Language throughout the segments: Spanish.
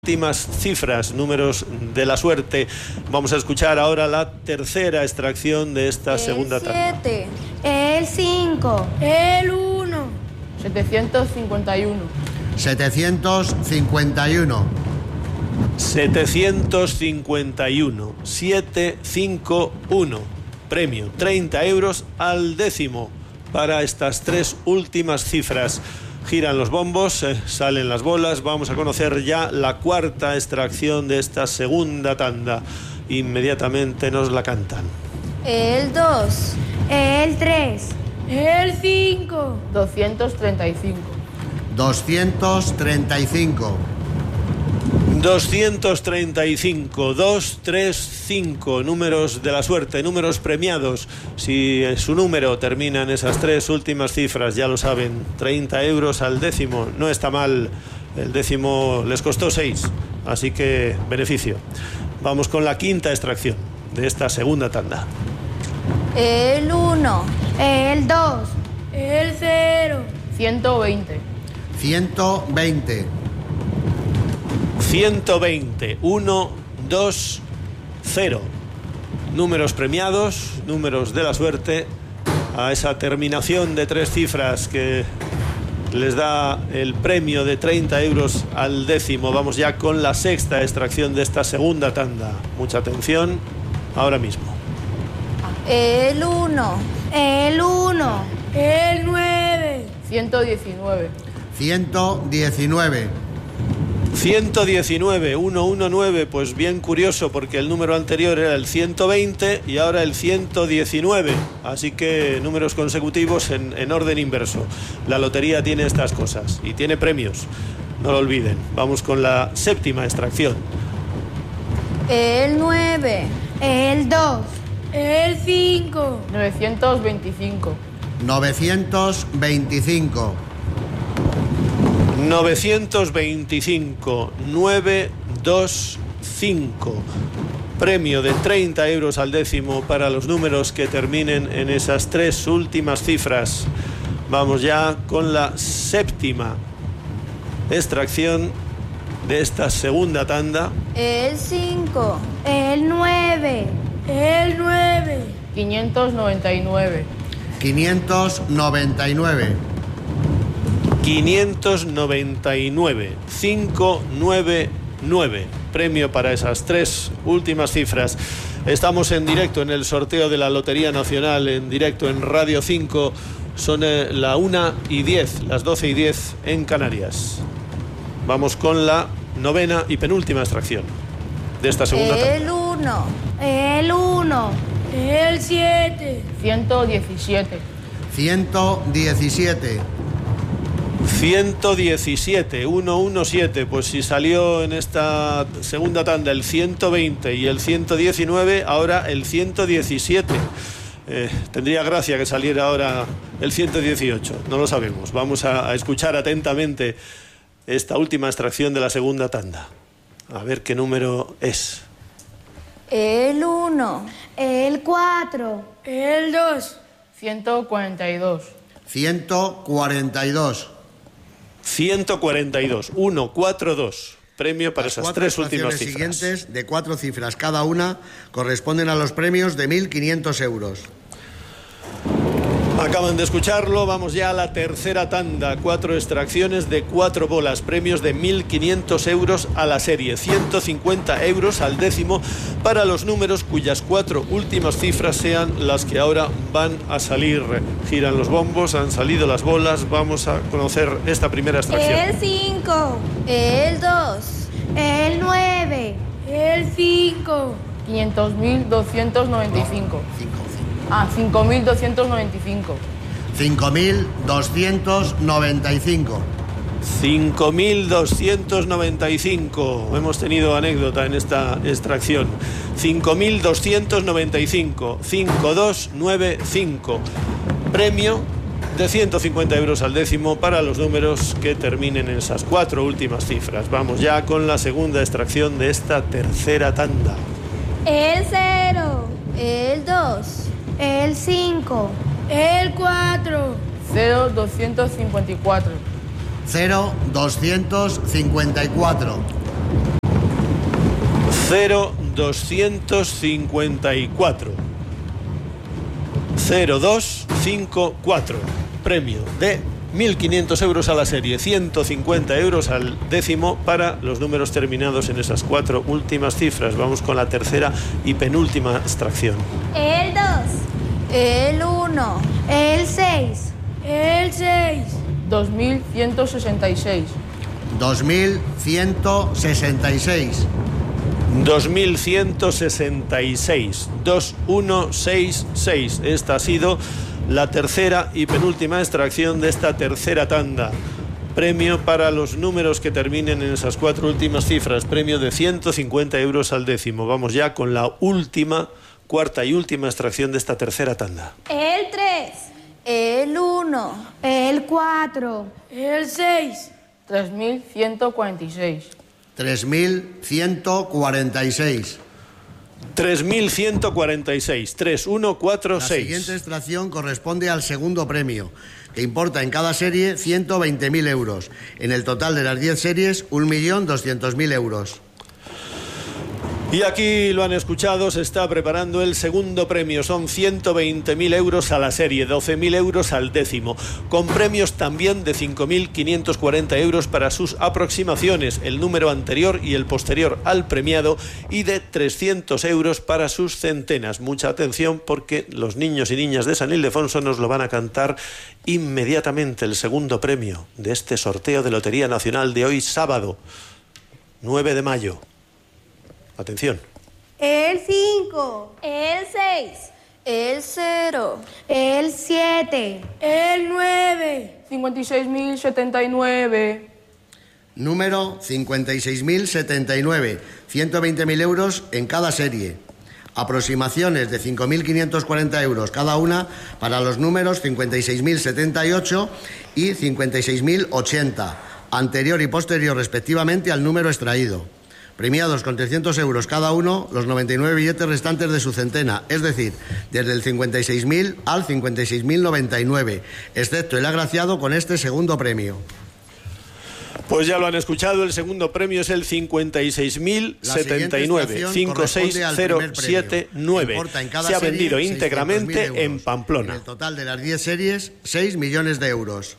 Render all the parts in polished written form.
últimas cifras, números de la suerte. Vamos a escuchar ahora la tercera extracción de esta segunda tanda. El 7, el 5, el 1. 751. 751. 751. 751. Premio 30 euros al décimo para estas tres últimas cifras. Giran los bombos, salen las bolas. Vamos a conocer ya la cuarta extracción de esta segunda tanda. Inmediatamente nos la cantan. El 2, el 3, el 5. 235. 235. 235, 235, números de la suerte, números premiados. Si su número termina en esas tres últimas cifras, ya lo saben, 30 euros al décimo, no está mal. El décimo les costó 6, así que beneficio. Vamos con la quinta extracción de esta segunda tanda. El 1, el 2, el 0. 120. 120. 120, 1, 2, 0. Números premiados, números de la suerte, a esa terminación de tres cifras que les da el premio de 30 euros al décimo. Vamos ya con la sexta extracción de esta segunda tanda. Mucha atención, ahora mismo. El 1, el 1, el 9. 119. 119. 119, 119, pues bien curioso porque el número anterior era el 120 y ahora el 119, así que números consecutivos en orden inverso. La lotería tiene estas cosas y tiene premios, no lo olviden. Vamos con la séptima extracción. El 9, el 2, el 5. 925. 925. 925, 925. Premio de 30 euros al décimo para los números que terminen en esas tres últimas cifras. Vamos ya con la séptima extracción de esta segunda tanda. El 5, el 9, el 9. 599. 599. 599, 599. Premio para esas tres últimas cifras. Estamos en directo en el sorteo de la Lotería Nacional, en directo en Radio 5. Son la 1:10, las 12:10 en Canarias. Vamos con la novena y penúltima extracción de esta segunda tanda. El 1, el 1, el 7. 117. 117. 117, 117, pues si salió en esta segunda tanda el 120 y el 119, ahora el 117. Tendría gracia que saliera ahora el 118, no lo sabemos. Vamos a escuchar atentamente esta última extracción de la segunda tanda. A ver qué número es. El 1, el 4, el 2. 142. 142. 142, 142. Premio para esas tres últimas cifras. Las siguientes, de 4 cifras cada una, corresponden a los premios de 1.500 euros. Acaban de escucharlo, vamos ya a la tercera tanda. 4 extracciones de 4 bolas, premios de 1.500 euros a la serie, 150 euros al décimo para los números cuyas 4 últimas cifras sean las que ahora van a salir. Giran los bombos, han salido las bolas, vamos a conocer esta primera extracción. El 5, el 2, el 9, el 5. 500.295. 5.295. 5.295. 5.295. Hemos tenido anécdota en esta extracción. 5.295. 5295. Premio de 150 euros al décimo para los números que terminen en esas 4 últimas cifras. Vamos ya con la segunda extracción de esta tercera tanda. El 0, el 2, el 5, el 4. 0254. 0254. 0254. 0254. Premio de 1.500 euros a la serie, 150 euros al décimo para los números terminados en esas 4 últimas cifras. Vamos con la tercera y penúltima extracción. El 2. El 1. El 6. El 6. 2166. 2166. 2166. 2166. Esta ha sido la tercera y penúltima extracción de esta tercera tanda. Premio para los números que terminen en esas 4 últimas cifras. Premio de 150 euros al décimo. Vamos ya con la cuarta y última extracción de esta tercera tanda. El 3. El 1. El 4. El 6. 3146. 3146. 3146. 3146. La siguiente extracción corresponde al segundo premio, que importa en cada serie 120.000 euros. En el total de las 10 series, 1.200.000 euros. Y aquí lo han escuchado, se está preparando el segundo premio. Son 120.000 euros a la serie, 12.000 euros al décimo, con premios también de 5.540 euros para sus aproximaciones, el número anterior y el posterior al premiado, y de 300 euros para sus centenas. Mucha atención, porque los niños y niñas de San Ildefonso nos lo van a cantar inmediatamente, el segundo premio de este sorteo de Lotería Nacional de hoy sábado, 9 de mayo. Atención. El 5. El 6. El 0. El 7. El 9. 56.079. Número 56.079. 120.000 euros en cada serie. Aproximaciones de 5.540 euros cada una para los números 56.078 y 56.080, anterior y posterior respectivamente al número extraído. Premiados con 300 euros cada uno los 99 billetes restantes de su centena, es decir, desde el 56.000 al 56.099, excepto el agraciado con este segundo premio. Pues ya lo han escuchado, el segundo premio es el 56.079, 56079. Se ha vendido íntegramente en Pamplona. En el total de las 10 series, 6 millones de euros.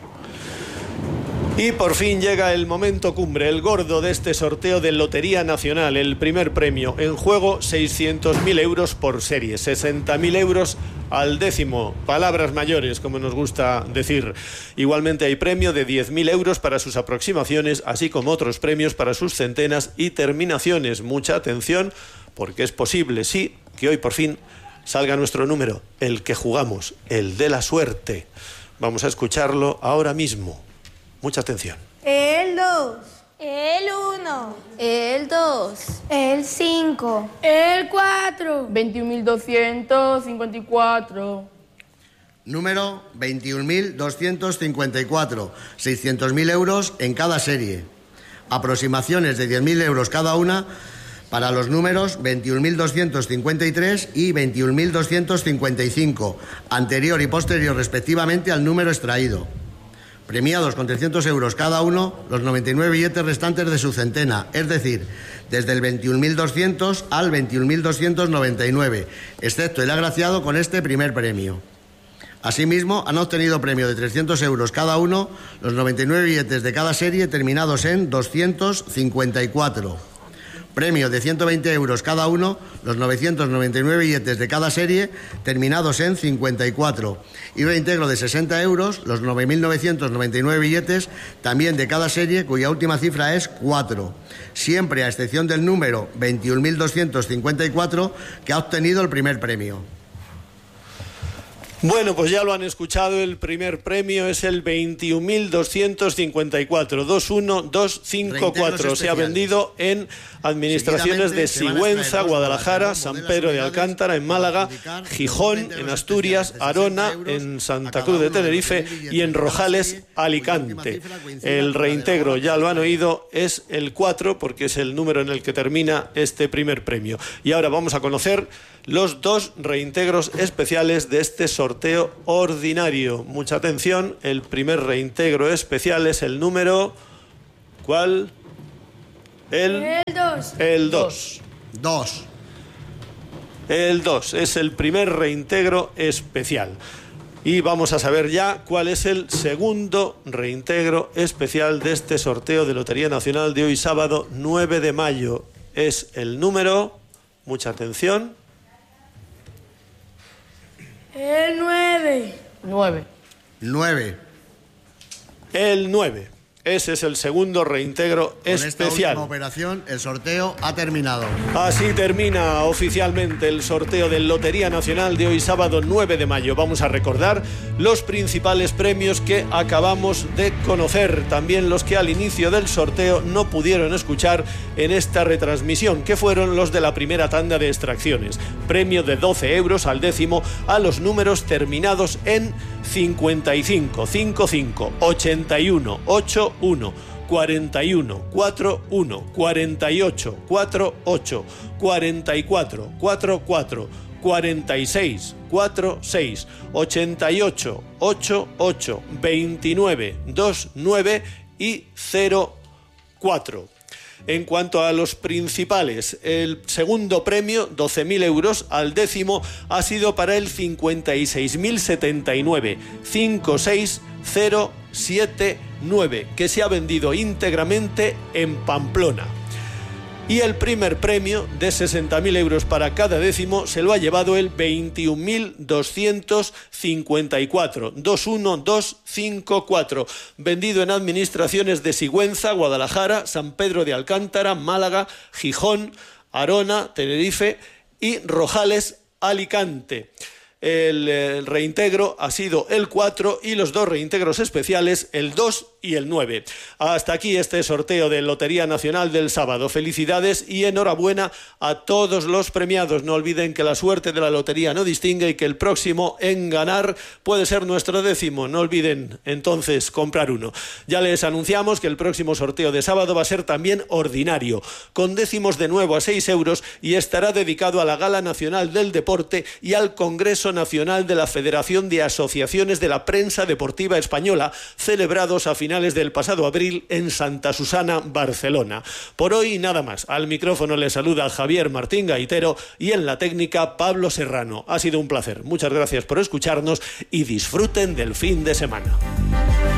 Y por fin llega el momento cumbre, el gordo de este sorteo de Lotería Nacional, el primer premio. En juego 600.000 euros por serie, 60.000 euros al décimo, palabras mayores, como nos gusta decir. Igualmente hay premio de 10.000 euros para sus aproximaciones, así como otros premios para sus centenas y terminaciones. Mucha atención, porque es posible, sí, que hoy por fin salga nuestro número, el que jugamos, el de la suerte. Vamos a escucharlo ahora mismo. Mucha atención. El 2. El 1. El 2. El 5. El 4. 21.254. Número 21.254. 600.000 euros en cada serie. Aproximaciones de 10.000 euros cada una para los números 21.253 y 21.255, anterior y posterior respectivamente al número extraído. Premiados con 300 euros cada uno los 99 billetes restantes de su centena, es decir, desde el 21.200 al 21.299, excepto el agraciado con este primer premio. Asimismo, han obtenido premio de 300 euros cada uno los 99 billetes de cada serie terminados en 254. Premio de 120 euros cada uno los 999 billetes de cada serie terminados en 54. Y reintegro de 60 euros los 9.999 billetes también de cada serie, cuya última cifra es 4. Siempre a excepción del número 21.254, que ha obtenido el primer premio. Bueno, pues ya lo han escuchado, el primer premio es el 21.254, 21254. Se ha vendido en administraciones de Sigüenza, Guadalajara, San Pedro de Alcántara, en Málaga, Gijón, en Asturias, Arona, en Santa Cruz de Tenerife y en Rojales, Alicante. El reintegro, ya lo han oído, es el 4, porque es el número en el que termina este primer premio. Y ahora vamos a conocer los 2 reintegros especiales de este sorteo ordinario. Mucha atención, el primer reintegro especial es el número... ¿Cuál? El 2. El 2. 2. El 2 es el primer reintegro especial. Y vamos a saber ya cuál es el segundo reintegro especial de este sorteo de Lotería Nacional de hoy sábado 9 de mayo. Es el número, mucha atención. El 9. 9. 9. El 9. Ese es el segundo reintegro especial. Con esta última operación, el sorteo ha terminado. Así termina oficialmente el sorteo de Lotería Nacional de hoy sábado 9 de mayo. Vamos a recordar los principales premios que acabamos de conocer, también los que al inicio del sorteo no pudieron escuchar en esta retransmisión, que fueron los de la primera tanda de extracciones. Premio de 12 euros al décimo a los números terminados en 55, 55, 81, 81, 41, 41, 48, 48, 44, 44, 46, 46, 88, 88, 29, 29 y 04. En cuanto a los principales, el segundo premio, 12.000 euros al décimo, ha sido para el 56.079, 56079, que se ha vendido íntegramente en Pamplona. Y el primer premio de 60.000 euros para cada décimo se lo ha llevado el 21.254, 21254, vendido en administraciones de Sigüenza, Guadalajara, San Pedro de Alcántara, Málaga, Gijón, Arona, Tenerife y Rojales, Alicante. El reintegro ha sido el 4 y los dos reintegros especiales el 2 y el 9. Hasta aquí este sorteo de Lotería Nacional del sábado. Felicidades y enhorabuena a todos los premiados. No olviden que la suerte de la lotería no distingue y que el próximo en ganar puede ser nuestro décimo. No olviden entonces comprar uno. Ya les anunciamos que el próximo sorteo de sábado va a ser también ordinario, con décimos de nuevo a 6 euros y estará dedicado a la Gala Nacional del Deporte y al Congreso Nacional de la Federación de Asociaciones de la Prensa Deportiva Española, celebrados a finales del pasado abril en Santa Susana, Barcelona. Por hoy nada más. Al micrófono le saluda Javier Martín Gaitero y en la técnica Pablo Serrano. Ha sido un placer. Muchas gracias por escucharnos y disfruten del fin de semana.